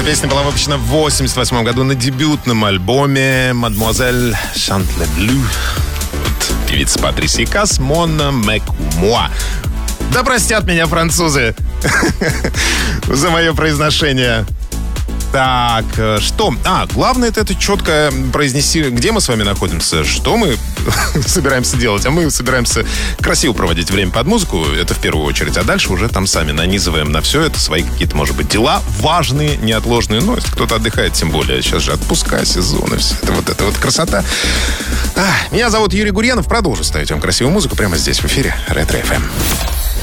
песня была выпущена в 1988 году на дебютном альбоме «Мадемуазель Шант ле Блю». Певица Патрисия Касс, «Мон Мек Муа». Да простят меня французы за мое произношение. Так, что? Главное это четко произнести, где мы с вами находимся, что мы собираемся делать. А мы собираемся красиво проводить время под музыку, это в первую очередь. А дальше уже там сами нанизываем на все это свои какие-то, может быть, дела важные, неотложные. Ну, если кто-то отдыхает, тем более. Сейчас же отпуска, сезон и все. Это вот красота. Меня зовут Юрий Гурьянов. Продолжу ставить вам красивую музыку прямо здесь, в эфире Ретро FM.